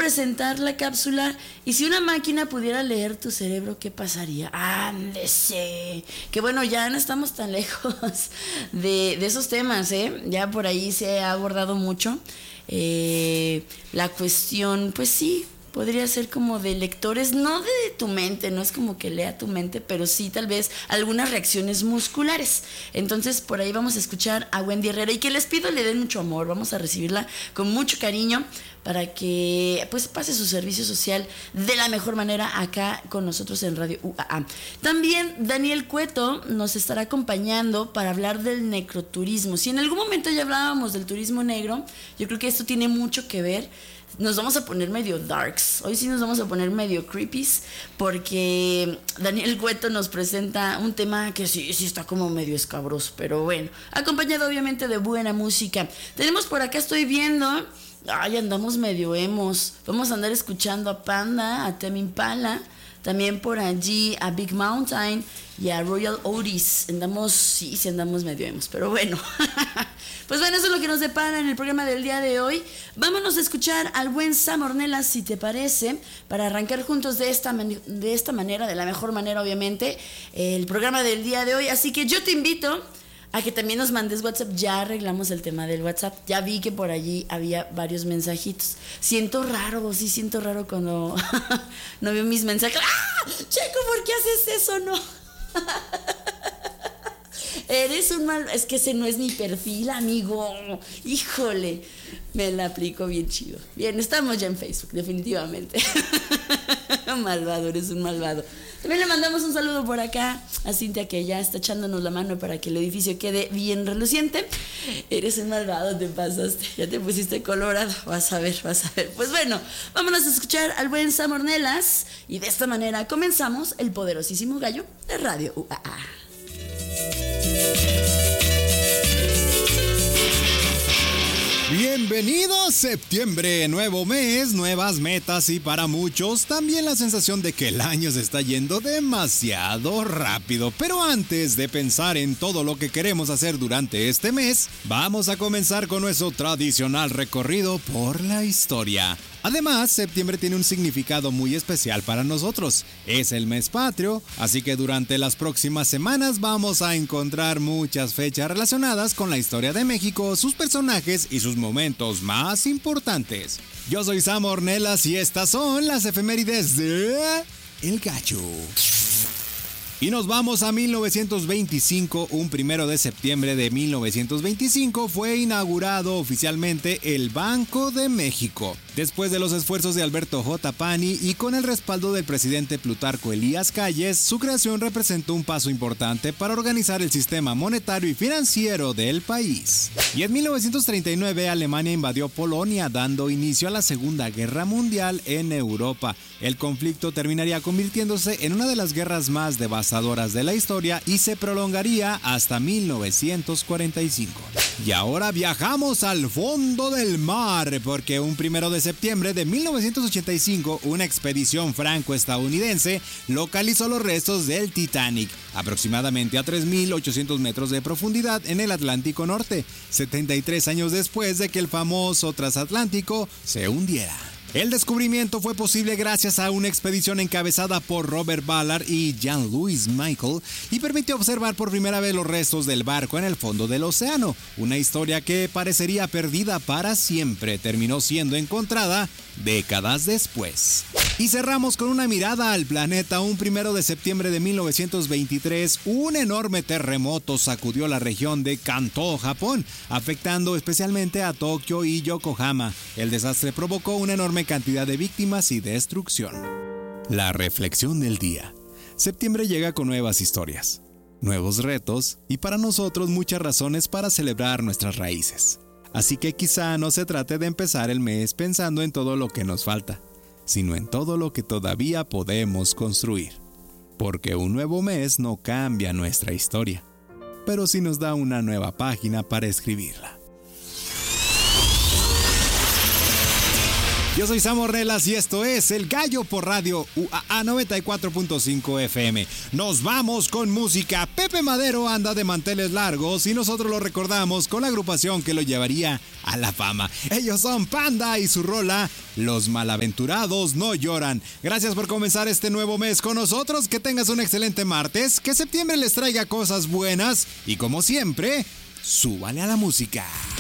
presentar la cápsula. Y si una máquina pudiera leer tu cerebro, ¿qué pasaría? Ándese. Que bueno, ya no estamos tan lejos de esos temas, ¿eh? Ya por ahí se ha abordado mucho. La cuestión, pues sí, podría ser como de lectores, no de tu mente, no es como que lea tu mente, pero sí tal vez algunas reacciones musculares. Entonces por ahí vamos a escuchar a Wendy Herrera y que les pido le den mucho amor, vamos a recibirla con mucho cariño para que pues pase su servicio social de la mejor manera acá con nosotros en Radio UAA. También Daniel Cueto nos estará acompañando para hablar del necroturismo. Si en algún momento ya hablábamos del turismo negro, yo creo que esto tiene mucho que ver. Nos vamos a poner medio darks, hoy sí nos vamos a poner medio creepies, porque Daniel Cueto nos presenta un tema que sí está como medio escabroso, pero bueno, acompañado obviamente de buena música. Tenemos por acá, estoy viendo, andamos medio emos, vamos a andar escuchando a Panda, a Tame Impala, también por allí a Big Mountain y a Royal Otis. Sí andamos medio emos, pero bueno. Pues bueno, eso es lo que nos depara en el programa del día de hoy. Vámonos a escuchar al buen Sam Ornelas, si te parece, para arrancar juntos de esta manera, de la mejor manera obviamente, el programa del día de hoy. Así que yo te invito a que también nos mandes WhatsApp. Ya arreglamos el tema del WhatsApp. Ya vi que por allí había varios mensajitos. Siento raro cuando no veo mis mensajes. ¡Ah! Checo, ¿por qué haces eso? No. Eres un mal... Es que ese no es mi perfil, amigo. Híjole, me la aplico bien chido. Bien, estamos ya en Facebook, definitivamente. Malvado, eres un malvado. También le mandamos un saludo por acá a Cintia, que ya está echándonos la mano para que el edificio quede bien reluciente. Eres un malvado, te pasaste. Ya te pusiste colorado. Vas a ver. Pues bueno, vámonos a escuchar al buen Sam Ornelas. Y de esta manera comenzamos el poderosísimo gallo de Radio UAA. Bienvenido septiembre, nuevo mes, nuevas metas y para muchos también la sensación de que el año se está yendo demasiado rápido. Pero antes de pensar en todo lo que queremos hacer durante este mes, vamos a comenzar con nuestro tradicional recorrido por la historia. Además, septiembre tiene un significado muy especial para nosotros. Es el mes patrio, así que durante las próximas semanas vamos a encontrar muchas fechas relacionadas con la historia de México, sus personajes y sus momentos más importantes. Yo soy Sam Ornelas y estas son las efemérides de El Gallo. Y nos vamos a 1925, un 1 de septiembre de 1925 fue inaugurado oficialmente el Banco de México. Después de los esfuerzos de Alberto J. Pani y con el respaldo del presidente Plutarco Elías Calles, su creación representó un paso importante para organizar el sistema monetario y financiero del país. Y en 1939 Alemania invadió Polonia, dando inicio a la Segunda Guerra Mundial en Europa. El conflicto terminaría convirtiéndose en una de las guerras más devastadoras de la historia y se prolongaría hasta 1945. Y ahora viajamos al fondo del mar, porque un 1 de septiembre de 1985, una expedición franco-estadounidense localizó los restos del Titanic, aproximadamente a 3.800 metros de profundidad en el Atlántico Norte, 73 años después de que el famoso transatlántico se hundiera. El descubrimiento fue posible gracias a una expedición encabezada por Robert Ballard y Jean-Louis Michel y permitió observar por primera vez los restos del barco en el fondo del océano. Una historia que parecería perdida para siempre terminó siendo encontrada décadas después. Y cerramos con una mirada al planeta. Un 1 de septiembre de 1923, un enorme terremoto sacudió la región de Kanto, Japón, afectando especialmente a Tokio y Yokohama. El desastre provocó una enorme cantidad de víctimas y destrucción. La reflexión del día. Septiembre llega con nuevas historias, nuevos retos y para nosotros muchas razones para celebrar nuestras raíces. Así que quizá no se trate de empezar el mes pensando en todo lo que nos falta, sino en todo lo que todavía podemos construir. Porque un nuevo mes no cambia nuestra historia, pero sí nos da una nueva página para escribirla. Yo soy Sam Ornelas y esto es El Gallo por Radio UAA 94.5 FM. Nos vamos con música. Pepe Madero anda de manteles largos y nosotros lo recordamos con la agrupación que lo llevaría a la fama. Ellos son Panda y su rola Los Malaventurados No Lloran. Gracias por comenzar este nuevo mes con nosotros. Que tengas un excelente martes. Que septiembre les traiga cosas buenas y como siempre, súbale a la música.